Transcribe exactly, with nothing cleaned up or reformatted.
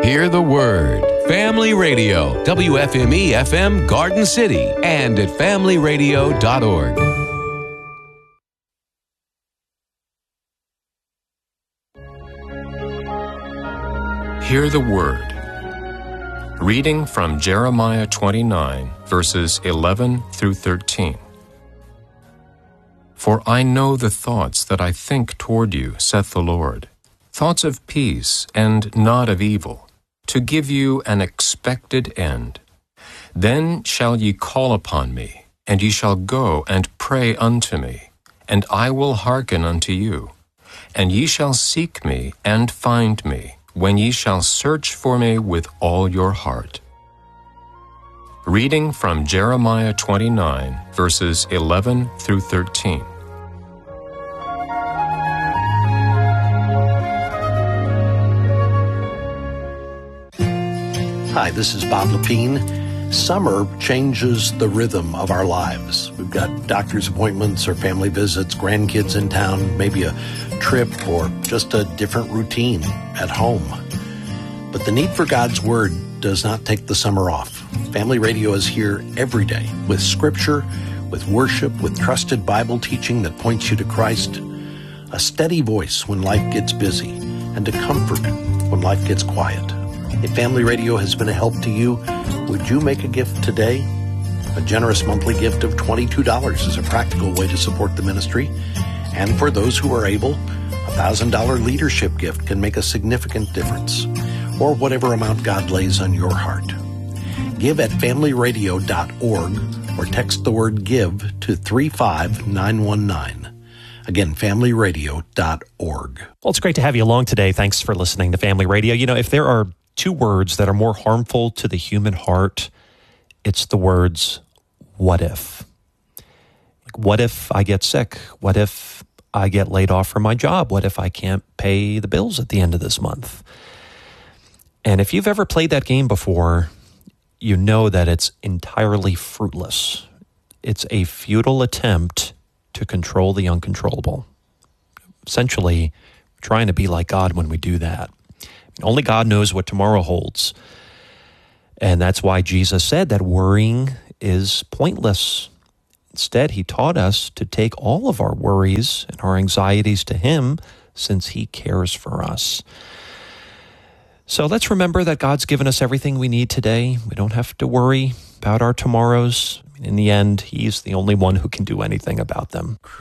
Hear the Word. Family Radio, W F M E F M Garden City, and at family radio dot org. Hear the Word. Reading from Jeremiah twenty-nine, verses eleven through thirteen. For I know the thoughts that I think toward you, saith the Lord, thoughts of peace and not of evil, to give you an expected end. Then shall ye call upon me, and ye shall go and pray unto me, and I will hearken unto you. And ye shall seek me and find me, when ye shall search for me with all your heart. Reading from Jeremiah twenty-nine, verses eleven through thirteen. Hi, this is Bob Lepine. Summer changes the rhythm of our lives. We've got doctor's appointments or family visits, grandkids in town, maybe a trip or just a different routine at home. But the need for God's Word does not take the summer off. Family Radio is here every day with scripture, with worship, with trusted Bible teaching that points you to Christ, a steady voice when life gets busy, and a comfort when life gets quiet. If Family Radio has been a help to you, would you make a gift today? A generous monthly gift of twenty-two dollars is a practical way to support the ministry. And for those who are able, a one thousand dollars leadership gift can make a significant difference, or whatever amount God lays on your heart. Give at family radio dot org or text the word GIVE to three five nine one nine. Again, family radio dot org. Well, it's great to have you along today. Thanks for listening to Family Radio. You know, if there are two words that are more harmful to the human heart, it's the words, what if? Like, what if I get sick? What if I get laid off from my job? What if I can't pay the bills at the end of this month? And if you've ever played that game before, you know that it's entirely fruitless. It's a futile attempt to control the uncontrollable. Essentially, trying to be like God when we do that. Only God knows what tomorrow holds. And that's why Jesus said that worrying is pointless. Instead, he taught us to take all of our worries and our anxieties to him, since he cares for us. So let's remember that God's given us everything we need today. We don't have to worry about our tomorrows. In the end, he's the only one who can do anything about them.